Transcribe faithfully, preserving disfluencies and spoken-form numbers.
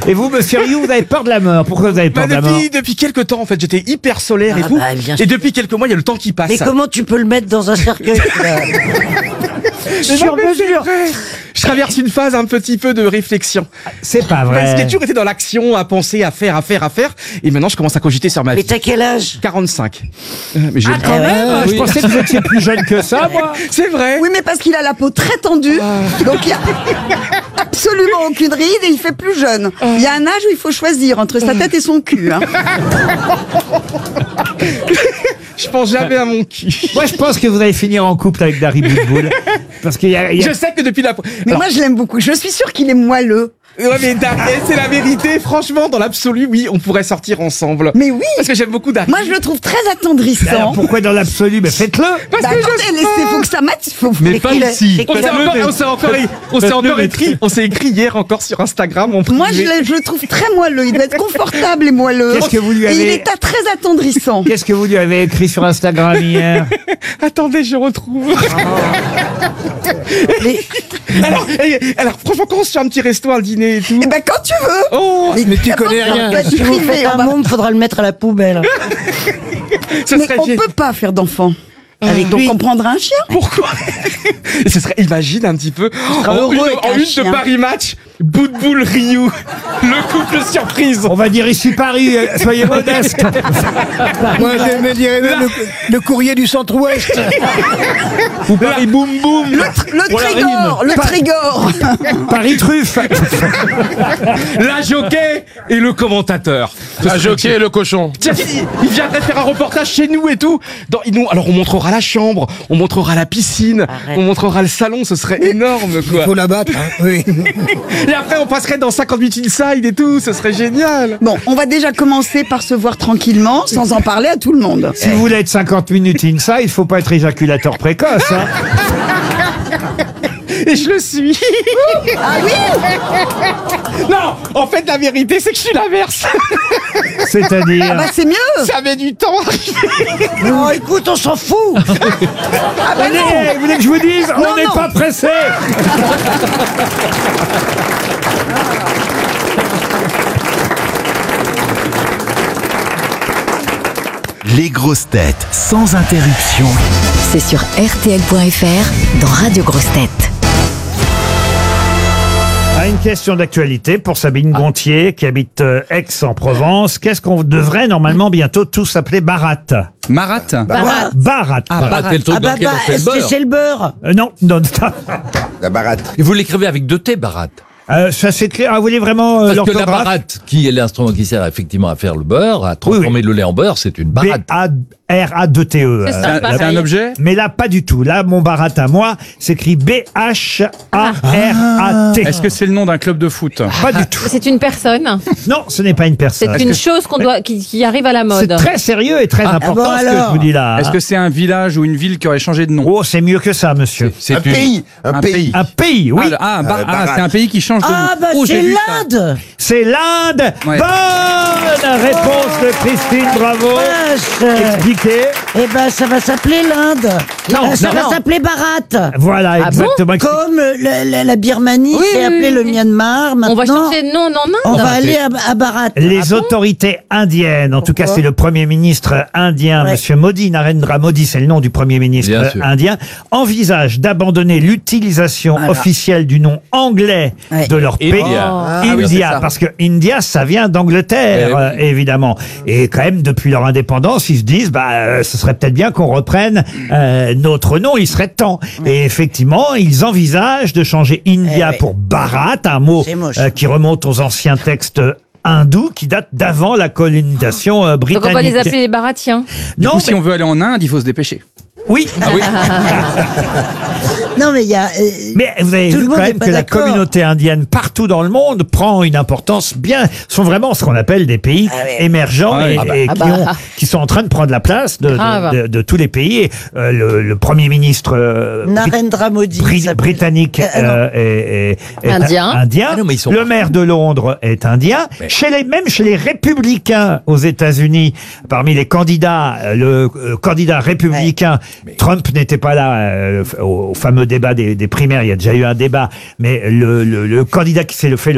Et vous, monsieur Rioux, vous avez peur de la mort. Pourquoi vous avez peur Bah, de la mort? depuis, depuis quelques temps, en fait, j'étais hyper solaire et Ah tout. bah, bien et depuis quelques mois, il y a le temps qui passe. Mais comment tu peux le mettre dans un cercueil là Sur mesure. Je traverse une phase un petit peu de réflexion. C'est pas Parce vrai. que j'ai toujours été dans l'action, à penser, à faire, à faire, à faire. Et maintenant, je commence à cogiter sur ma Mais vie. t'as quel âge? quarante-cinq. Euh, Mais j'ai Ah, quand même. Je pensais que vous étiez plus jeune que ça, moi. C'est vrai. Oui, mais parce qu'il a la peau très tendue, donc il y a absolument aucune ride et il fait plus jeune. Il y a un âge où il faut choisir entre sa tête et son cul. Hein. Je pense jamais à mon cul. Moi, je pense que vous allez finir en couple avec Dari Boudboul. Parce qu'il y a... il y a- Je sais que depuis la... Mais Alors, moi, je l'aime beaucoup. Je suis sûre qu'il est moelleux. ouais, mais Dari, c'est la vérité. Franchement, dans l'absolu, oui, on pourrait sortir ensemble. Mais oui. Parce que j'aime beaucoup Dari. Moi, je le trouve très Alors, attendrissant. pourquoi dans l'absolu? Mais faites-le. Bah, attendez, laissez, faut que ça mate. Faut... Mais pas qu'il a- ici. c'est On qu'il s'est a- encore, on s'est encore, on s'est encore mais- écrit, on s'est écrit hier encore sur Instagram. En Moi, je, privé. l'ai- je le trouve très moelleux. Il doit être confortable et moelleux. Qu'est-ce que vous lui Et il avez- est à- très attendrissant. Qu'est-ce que vous lui avez écrit sur Instagram hier? Attendez, je retrouve. Mais- alors, eh, alors, franchement, quand on se fait un petit resto, un dîner et tout. Eh ben, quand tu veux. Oh, Mais tu connais rien. Bah, Si vous privé, faites on un va- môme, faudra le mettre à la poubelle. ce Mais serait on génial. peut pas faire d'enfants. Avec Donc lui. on prendra un chien. Pourquoi? Et ce serait, imagine un petit peu, sera en heureux une, avec en un une chien. de Paris Match, Boudboul Rioux, le couple surprise. On va dire ici Paris, euh, soyez modeste. Moi, je me dirais même le, le courrier du centre-ouest. Ou Paris Boum Boum. Le, le Trégor, le Trégor. Paris Truffe. La jockey et le commentateur. Ce Un serait jockey et le cochon. Tiens, il, il viendrait faire un reportage chez nous et tout. Dans, ils nous- alors on montrera la chambre, on montrera la piscine, Arrête. on montrera le salon, ce serait énorme quoi. Faut la battre, hein. Oui. Et après on passerait dans cinquante minutes inside et tout, ce serait génial. Bon, on va déjà commencer par se voir tranquillement, sans en parler à tout le monde. Si vous voulez être cinquante minutes inside, il faut pas être éjaculateur précoce. Hein. Et je le suis. Ah oui. Non, en fait la vérité c'est que je suis l'inverse. C'est-à-dire... Bah c'est mieux. Ça met du temps. Oh, écoute, on s'en fout. Ah bah non. Allez, vous voulez que je vous dise, on Non, n'est non. pas pressé. Les grosses têtes sans interruption. C'est sur R T L point F R dans Radio Grosses Têtes. Ah, une question d'actualité pour Sabine Gontier qui habite euh, Aix-en-Provence. Qu'est-ce qu'on devrait normalement bientôt tous appeler Barat? Marat. Barat. Barat. Ah, Barat, c'est le truc Ah dans bah, lequel bah, on fait le est-ce que beurre. c'est le beurre? Euh, non, non. La baratte. Et vous l'écrivez avec deux T, Barat. Euh, ça c'est clair. Ah, vous voulez vraiment euh, Parce que la l'orthographe? baratte, qui est l'instrument qui sert effectivement à faire le beurre, à transformer Oui, oui. le lait en beurre, c'est une B baratte. A R A deux T E. C'est euh, ça, la- pareil. C'est un objet. Mais là, pas du tout. Là, mon Barat à moi s'écrit B H A R A T. Est-ce que c'est le nom d'un club de foot? Pas du tout. C'est une personne. Non, ce n'est pas une personne. C'est une chose qu'on doit, qui, qui arrive à la C'est mode. très sérieux et très important bon, ce que alors je vous dis là. Est-ce que c'est un village ou une ville qui aurait changé de nom? Oh, c'est mieux que ça, monsieur. C'est Un une- pays. Un, Un pays. pays. Un pays, oui. Ah, le- ah, un bar- Euh, ah, Barat. c'est un pays qui change de nom. Ah bah Oh, j'ai c'est vu ça. l'Inde. C'est l'Inde. Ouais. Bonne réponse de Christine, bravo. Vache. Expliquez. Eh ben ça va s'appeler l'Inde. Non, Euh, ça non, va non. s'appeler Barat. Voilà, Ah exactement. Comme la, la- la Birmanie Oui, s'est oui, appelée oui, le oui. Myanmar. Maintenant, On va changer de nom en on Inde. va aller à, à Barat. Les autorités indiennes, en tout cas Pourquoi c'est le premier ministre indien, Ouais. Monsieur Modi, Narendra Modi, c'est le nom du premier ministre Bien euh, sûr. indien, envisagent d'abandonner l'utilisation Voilà. officielle du nom anglais Ouais. de leur pays. India. Ah, India, oui, c'est ça. parce que India, ça vient d'Angleterre, Eh oui. euh, évidemment. Et quand même, depuis leur indépendance, ils se disent, bah, euh, ce serait peut-être bien qu'on reprenne euh, notre nom, il serait temps. Et effectivement, ils envisagent de changer India Eh oui. pour Bharat, un mot C'est moche. euh, qui remonte aux anciens textes hindous qui datent d'avant la colonisation euh, Donc britannique. on va les appeler les baratiens. Du Non, coup, si mais- on veut aller en Inde, il faut se dépêcher. oui. Non mais il y a. euh, Mais vous avez Tout vu le quand monde même est pas que la d'accord. communauté indienne partout dans le monde prend une importance bien, sont vraiment ce qu'on appelle des pays Ah ouais. émergents Ah ouais. et, Ah bah. et Ah qui, bah. ont- qui sont en train de prendre la place de, de- Grave. de- de tous les pays. Et, euh, le, le premier ministre euh, bri- Narendra Modi. bri- s'appelle- britannique Euh, ah non. euh, est, est- est Indien. indien. Ah non, mais ils sont le partout. maire de Londres est indien. Chez les, même chez les républicains aux États-Unis, parmi les candidats, euh, le euh, candidat républicain, Trump n'était pas là euh, au, au fameux débat des, des primaires. Il y a déjà eu un débat, mais le, le, le candidat qui s'est le fait le